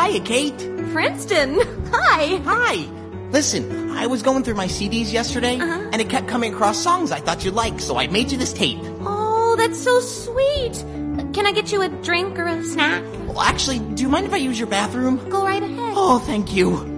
Hiya, Kate. Princeton, hi. Hi. Listen, I was going through my CDs yesterday, and it kept coming across songs I thought you'd like, so I made you this tape. Oh, that's so sweet. Can I get you a drink or a snack? Well, actually, do you mind if I use your bathroom? Go right ahead. Oh, thank you.